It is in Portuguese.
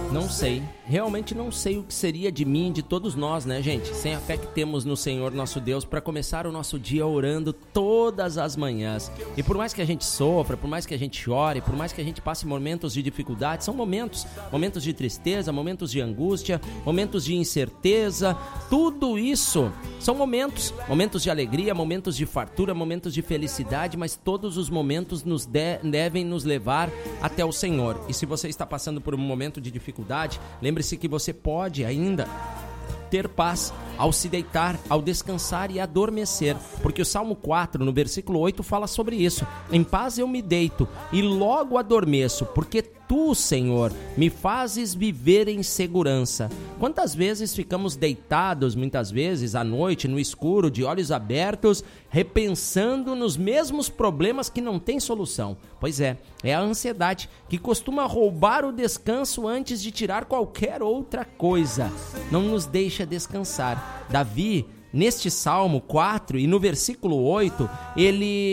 Não sei, realmente não sei o que seria de mim e de todos nós, né, gente? Sem a fé que temos no Senhor nosso Deus para começar o nosso dia orando todas as manhãs. E por mais que a gente sofra, por mais que a gente chore, por mais que a gente passe momentos de dificuldade, são momentos de tristeza, momentos de angústia, momentos de incerteza, tudo isso são momentos de alegria, momentos de fartura, momentos de felicidade, mas todos os momentos devem nos levar até o Senhor. E se você está passando por um momento de dificuldade, lembre-se que você pode ainda ter paz ao se deitar, ao descansar e adormecer, porque o Salmo 4, no versículo 8, fala sobre isso. Em paz eu me deito e logo adormeço, porque Tu, Senhor, me fazes viver em segurança. Quantas vezes ficamos deitados, muitas vezes, à noite, no escuro, de olhos abertos, repensando nos mesmos problemas que não têm solução? Pois é a ansiedade que costuma roubar o descanso antes de tirar qualquer outra coisa. Não nos deixa descansar. Davi, neste Salmo 4 e no versículo 8, ele